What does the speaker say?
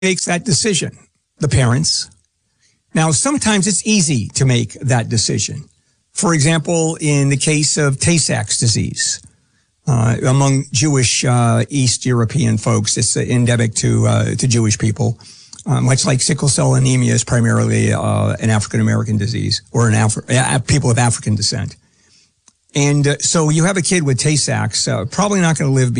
makes that decision? The parents. Now, sometimes it's easy to make that decision. For example, in the case of Tay-Sachs disease, among Jewish East European folks, it's endemic to Jewish people. Much like sickle cell anemia is primarily an African-American disease or people of African descent. And so you have a kid with Tay-Sachs, probably not going to live